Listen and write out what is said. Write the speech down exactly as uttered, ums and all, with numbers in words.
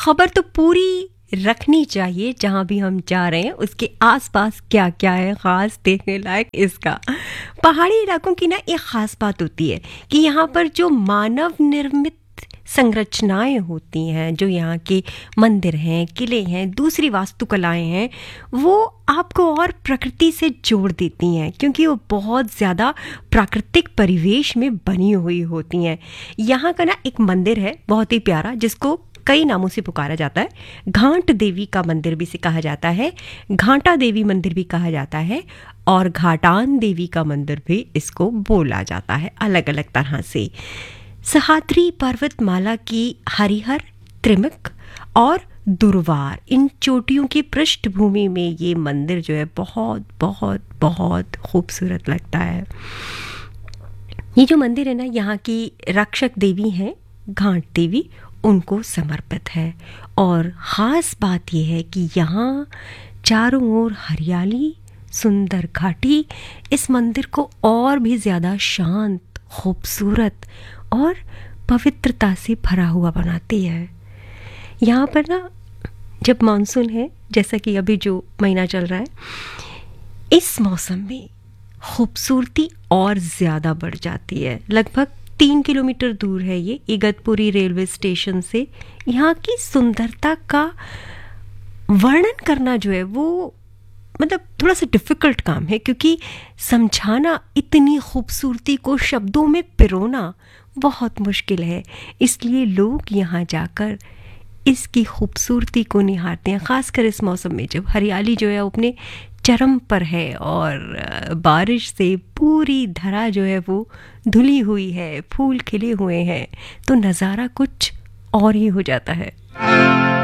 खबर तो पूरी रखनी चाहिए जहाँ भी हम जा रहे हैं, उसके आसपास क्या क्या है ख़ास देखने लायक। इसका पहाड़ी इलाकों की ना एक ख़ास बात होती है कि यहाँ पर जो मानव निर्मित संरचनाएं होती हैं, जो यहाँ के मंदिर हैं, किले हैं, दूसरी वास्तुकलाएं हैं, वो आपको और प्रकृति से जोड़ देती हैं क्योंकि वो बहुत ज़्यादा प्राकृतिक परिवेश में बनी हुई होती हैं। यहाँ का ना एक मंदिर है बहुत ही प्यारा जिसको कई नामों से पुकारा जाता है। घाट देवी का मंदिर भी इसे कहा जाता है, घाटा देवी मंदिर भी कहा जाता है और घाटान देवी का मंदिर भी इसको बोला जाता है अलग अलग तरह से। सह्याद्री पर्वतमाला की हरिहर, त्रिमक और दुर्वार इन चोटियों की पृष्ठभूमि में ये मंदिर जो है बहुत बहुत बहुत खूबसूरत लगता है। ये जो मंदिर है ना, यहाँ की रक्षक देवी हैं घाट देवी, उनको समर्पित है। और ख़ास बात यह है कि यहाँ चारों ओर हरियाली, सुंदर घाटी इस मंदिर को और भी ज़्यादा शांत, खूबसूरत और पवित्रता से भरा हुआ बनाती है। यहाँ पर ना जब मानसून है, जैसा कि अभी जो महीना चल रहा है, इस मौसम में खूबसूरती और ज़्यादा बढ़ जाती है। लगभग तीन किलोमीटर दूर है ये इगतपुरी रेलवे स्टेशन से। यहाँ की सुंदरता का वर्णन करना जो है वो मतलब थोड़ा सा डिफ़िकल्ट काम है क्योंकि समझाना इतनी खूबसूरती को शब्दों में पिरोना बहुत मुश्किल है। इसलिए लोग यहाँ जाकर इसकी खूबसूरती को निहारते हैं, ख़ासकर इस मौसम में जब हरियाली जो है वो अपने चरम पर है और बारिश से पूरी धरा जो है वो धुली हुई है, फूल खिले हुए हैं, तो नज़ारा कुछ और ही हो जाता है।